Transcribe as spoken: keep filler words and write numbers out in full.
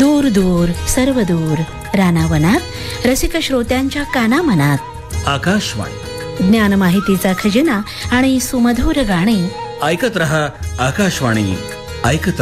दूर दूर सर्व दूर रानावनात रसिक श्रोत्यांच्या कानामनात आकाशवाणी, ज्ञान माहितीचा खजिना आणि सुमधुर गाणी. ऐकत रहा आकाशवाणी, ऐकत